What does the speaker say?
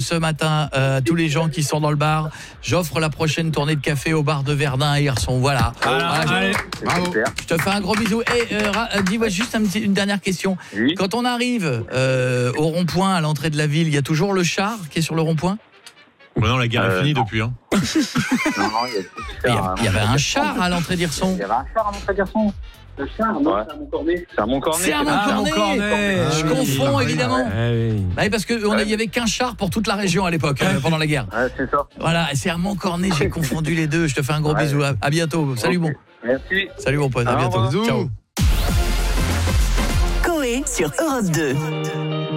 ce matin tous les gens qui sont dans le bar. J'offre la prochaine tournée de café au bar de Verdun à Hirson. Voilà. Allez, bravo. Je te fais un gros bisou. Et dis-moi juste une dernière question. Oui. Quand on arrive au rond-point à l'entrée de la ville, il y a toujours le char qui est sur le rond-point ? Non, la guerre est finie non. depuis. Hein. Non, Il y avait un char à l'entrée d'Hirson. Il y avait un char à l'entrée d'Hirson. Le char, non, c'est à Montcornet. C'est à Montcornet. C'est à Montcornet. Je confonds évidemment. Oui, parce que il y avait qu'un char pour toute la région à l'époque pendant la guerre. Ouais, c'est ça. Voilà, c'est à Montcornet, j'ai confondu les deux. Je te fais un gros bisou. À bientôt. Salut Ok. bon. Merci. Salut mon pote, à Au bientôt. revoir. Ciao. Coé sur Europe 2.